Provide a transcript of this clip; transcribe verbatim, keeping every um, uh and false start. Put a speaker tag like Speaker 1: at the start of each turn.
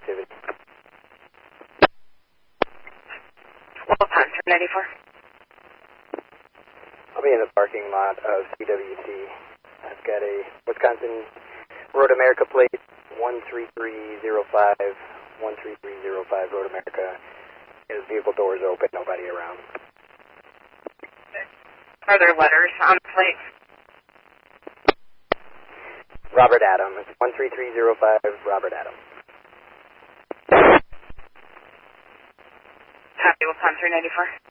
Speaker 1: activity.
Speaker 2: twelve times three ninety-four.
Speaker 1: I'll be in the parking lot of C W C. I've got a Wisconsin Road America plate, one three three zero five, one three three zero five Road America. His vehicle doors open, nobody around.
Speaker 2: Are there letters on the plate?
Speaker 1: Robert Adam. It's one three three zero five, Robert Adam.
Speaker 2: Copy, Wisconsin three ninety-four.